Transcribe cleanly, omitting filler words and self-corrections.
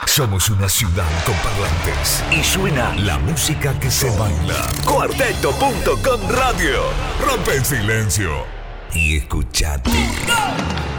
Somos una ciudad con parlantes y suena la música que se baila. Cuarteto.com Radio. Rompe el silencio y escuchate.